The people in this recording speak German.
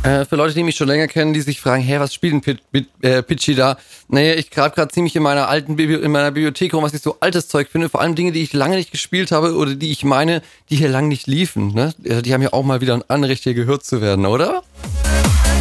Für Leute, die mich schon länger kennen, die sich fragen, hey, was spielt denn Pitchy da? Naja, ich grab gerade ziemlich in meiner in meiner Bibliothek rum, was ich so altes Zeug finde. Vor allem Dinge, die ich lange nicht gespielt habe oder die ich meine, die hier lang nicht liefen. Ne? Die haben ja auch mal wieder ein Anrecht, hier gehört zu werden, oder?